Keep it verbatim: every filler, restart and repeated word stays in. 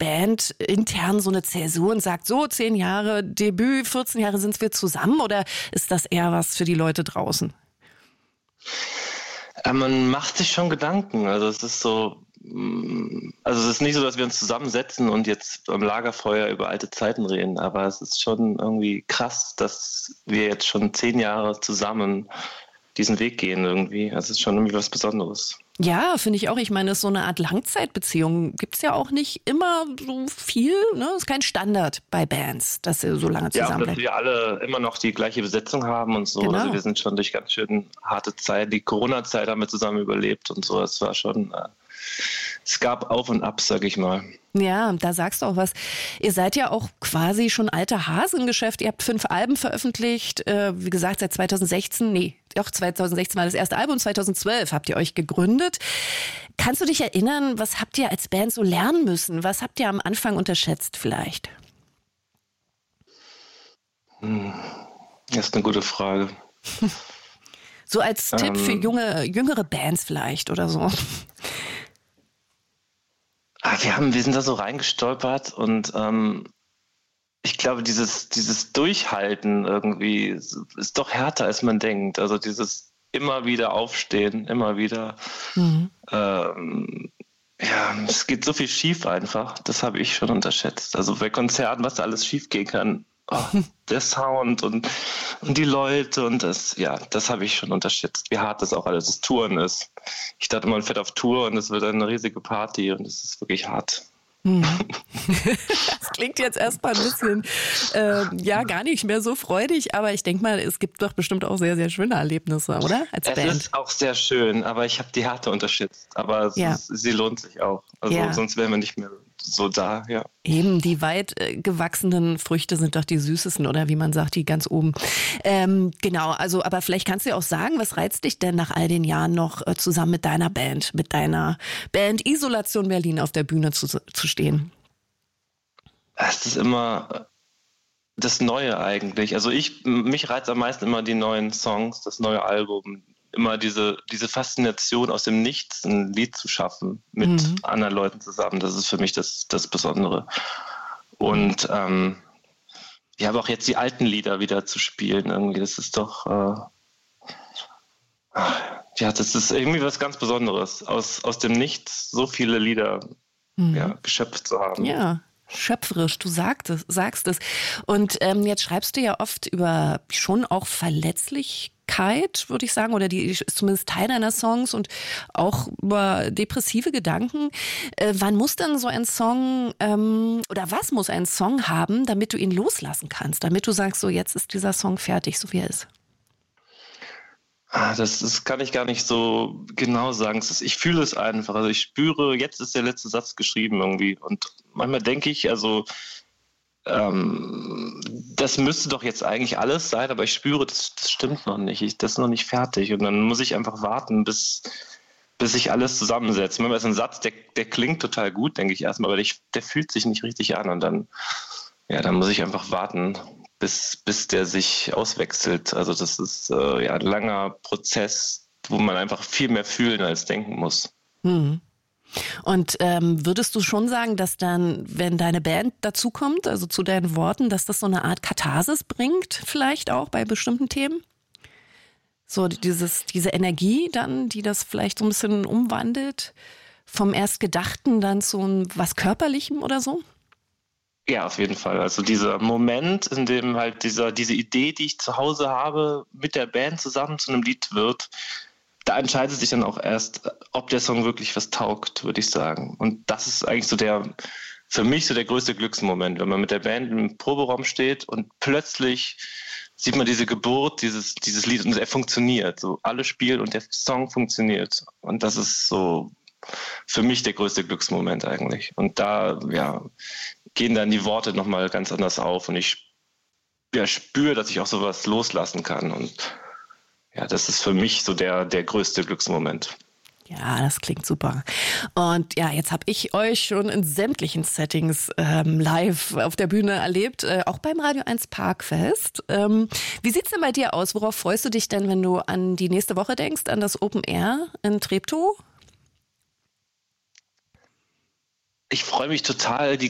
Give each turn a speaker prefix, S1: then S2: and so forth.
S1: Band intern so eine Zäsur und sagt, so zehn Jahre Debüt, vierzehn Jahre sind wir zusammen, oder ist das eher was für die Leute draußen?
S2: Ja, man macht sich schon Gedanken. Also es ist so, also es ist nicht so, dass wir uns zusammensetzen und jetzt am Lagerfeuer über alte Zeiten reden, aber es ist schon irgendwie krass, dass wir jetzt schon zehn Jahre zusammen diesen Weg gehen irgendwie. Also es ist schon irgendwie was Besonderes.
S1: Ja, finde ich auch. Ich meine, so eine Art Langzeitbeziehung gibt es ja auch nicht immer so viel. Ne? Ist kein Standard bei Bands, dass sie so lange zusammenbleiben.
S2: Ja, dass wir alle immer noch die gleiche Besetzung haben und so.
S1: Genau.
S2: Also wir sind schon durch ganz schön harte Zeit. Die Corona-Zeit haben wir zusammen überlebt und so. Es war schon, äh, es gab Auf und Ab, sag ich mal.
S1: Ja, da sagst du auch was. Ihr seid ja auch quasi schon alter Hase im Geschäft. Ihr habt fünf Alben veröffentlicht. Äh, wie gesagt, seit zweitausendsechzehn, nee, doch zweitausendsechzehn war das erste Album. zweitausendzwölf habt ihr euch gegründet. Kannst du dich erinnern, was habt ihr als Band so lernen müssen? Was habt ihr am Anfang unterschätzt vielleicht?
S2: Hm, das ist eine gute Frage.
S1: So als
S2: ähm,
S1: Tipp für junge, jüngere Bands vielleicht oder so.
S2: Wir haben, wir sind da so reingestolpert und ähm, ich glaube, dieses, dieses Durchhalten irgendwie ist doch härter, als man denkt. Also dieses immer wieder aufstehen, immer wieder. Mhm. Ähm, ja, es geht so viel schief einfach. Das habe ich schon unterschätzt. Also bei Konzerten, was da alles schief gehen kann. Oh, der Sound und, und die Leute und das, ja, das habe ich schon unterschätzt, wie hart das auch alles das Touren ist. Ich dachte, man fährt auf Tour und es wird eine riesige Party und es ist wirklich hart.
S1: Hm. Das klingt jetzt erstmal ein bisschen, äh, ja, gar nicht mehr so freudig, aber ich denke mal, es gibt doch bestimmt auch sehr, sehr schöne Erlebnisse, oder? Als
S2: es
S1: Band.
S2: Es ist auch sehr schön, aber ich habe die Härte unterschätzt. Aber es
S1: ja.
S2: ist, sie lohnt sich auch. Also
S1: ja.
S2: sonst wären wir nicht mehr so da, ja.
S1: Eben, die weit äh, gewachsenen Früchte sind doch die süßesten, oder wie man sagt, die ganz oben. Ähm, genau, also, aber vielleicht kannst du ja auch sagen, was reizt dich denn nach all den Jahren noch äh, zusammen mit deiner Band, mit deiner Band Isolation Berlin auf der Bühne zu, zu stehen?
S2: Es ist immer das Neue eigentlich. Also ich, mich reizt am meisten immer die neuen Songs, das neue Album. Immer diese, diese Faszination aus dem Nichts, ein Lied zu schaffen mit mhm. anderen Leuten zusammen. Das ist für mich das, das Besondere. Und ähm, ja, aber auch jetzt die alten Lieder wieder zu spielen, irgendwie, das ist doch, äh, ja, das ist irgendwie was ganz Besonderes. Aus, aus dem Nichts so viele Lieder mhm. ja, geschöpft zu haben.
S1: Ja. Schöpferisch, du sagst es, sagst es. Und ähm, jetzt schreibst du ja oft über schon auch Verletzlichkeit, würde ich sagen, oder die ist zumindest Teil deiner Songs und auch über depressive Gedanken. Äh, wann muss denn so ein Song ähm, oder was muss ein Song haben, damit du ihn loslassen kannst, damit du sagst, so jetzt ist dieser Song fertig, so wie er ist?
S2: Das, das kann ich gar nicht so genau sagen. Ist, ich fühle es einfach. Also ich spüre, jetzt ist der letzte Satz geschrieben irgendwie. Und manchmal denke ich, also ähm, das müsste doch jetzt eigentlich alles sein, aber ich spüre, das, das stimmt noch nicht. Ich, das ist noch nicht fertig. Und dann muss ich einfach warten, bis, bis sich alles zusammensetzt. Manchmal ist ein Satz, der, der klingt total gut, denke ich erstmal, aber der, der fühlt sich nicht richtig an. Und dann, ja, dann muss ich einfach warten, bis, bis der sich auswechselt. Also das ist äh, ja ein langer Prozess, wo man einfach viel mehr fühlen als denken muss.
S1: Hm. Und ähm, würdest du schon sagen, dass dann, wenn deine Band dazukommt, also zu deinen Worten, dass das so eine Art Katharsis bringt, vielleicht auch bei bestimmten Themen? So dieses, diese Energie dann, die das vielleicht so ein bisschen umwandelt, vom erst Gedachten dann zu was Körperlichem oder so?
S2: Ja, auf jeden Fall. Also dieser Moment, in dem halt dieser, diese Idee, die ich zu Hause habe, mit der Band zusammen zu einem Lied wird, da entscheidet sich dann auch erst, ob der Song wirklich was taugt, würde ich sagen. Und das ist eigentlich so der, für mich so der größte Glücksmoment, wenn man mit der Band im Proberaum steht und plötzlich sieht man diese Geburt, dieses, dieses Lied und er funktioniert. So alle spielen und der Song funktioniert. Und das ist so für mich der größte Glücksmoment eigentlich. Und da, ja, gehen dann die Worte nochmal ganz anders auf und ich ja, spüre, dass ich auch sowas loslassen kann und ja, das ist für mich so der, der größte Glücksmoment.
S1: Ja, das klingt super. Und ja, jetzt habe ich euch schon in sämtlichen Settings ähm, live auf der Bühne erlebt, äh, auch beim Radio eins Parkfest. Ähm, wie sieht's denn bei dir aus? Worauf freust du dich denn, wenn du an die nächste Woche denkst, an das Open Air in Treptow?
S2: Ich freue mich total, die